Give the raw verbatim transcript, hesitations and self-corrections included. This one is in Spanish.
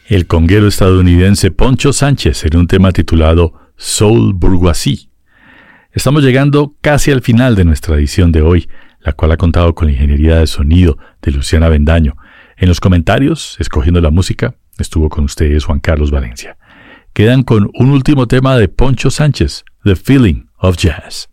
el conguero estadounidense Poncho Sánchez en un tema titulado Soul Bourgeoisie. Estamos llegando casi al final de nuestra edición de hoy, la cual ha contado con la ingeniería de sonido de Luciana Bendaño. En los comentarios, escogiendo la música, estuvo con ustedes Juan Carlos Valencia. Quedan con un último tema de Poncho Sánchez, The Feeling of Jazz.